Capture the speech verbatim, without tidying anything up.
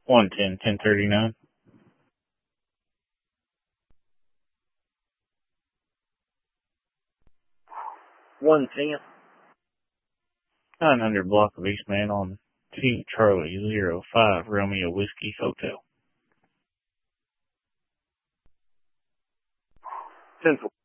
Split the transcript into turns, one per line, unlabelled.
one ten, ten thirty-nine. one ten. nine hundred block of Eastman on T Charlie zero five Romeo Whiskey Hotel. ten